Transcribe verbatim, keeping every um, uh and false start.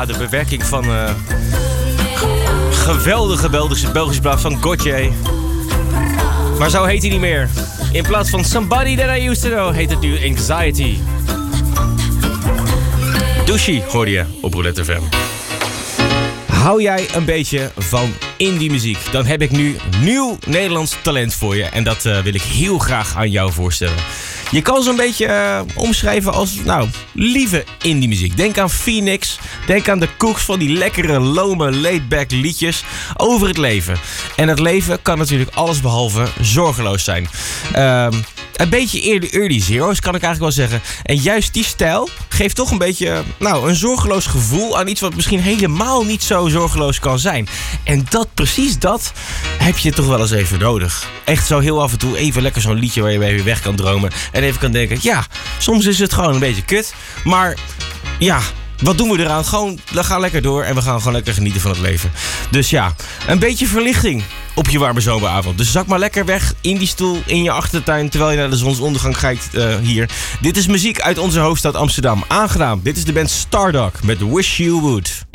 Ja, de bewerking van uh, geweldige Belgische, Belgische plaat van Gotye. Maar zo heet hij niet meer. In plaats van Somebody That I Used To Know heet het nu Anxiety. Douchey hoorde je op Roulette F M. Hou jij een beetje van indie muziek? Dan heb ik nu nieuw Nederlands talent voor je. En dat uh, wil ik heel graag aan jou voorstellen. Je kan zo'n beetje uh, omschrijven als, nou, lieve indie muziek. Denk aan Phoenix. Denk aan de Cooks van die lekkere, lome, laid-back liedjes over het leven. En het leven kan natuurlijk allesbehalve zorgeloos zijn. Uh, Een beetje early, early zeros, kan ik eigenlijk wel zeggen. En juist die stijl geeft toch een beetje, nou, een zorgeloos gevoel aan iets wat misschien helemaal niet zo zorgeloos kan zijn. En dat, precies dat, heb je toch wel eens even nodig. Echt zo heel af en toe even lekker zo'n liedje waar je mee weg kan dromen. En even kan denken, ja, soms is het gewoon een beetje kut. Maar ja, wat doen we eraan? Gewoon, we gaan lekker door en we gaan gewoon lekker genieten van het leven. Dus ja, een beetje verlichting op je warme zomeravond. Dus zak maar lekker weg in die stoel in je achtertuin terwijl je naar de zonsondergang kijkt uh, hier. Dit is muziek uit onze hoofdstad Amsterdam. Aangenaam. Dit is de band Stardog met Wish You Would.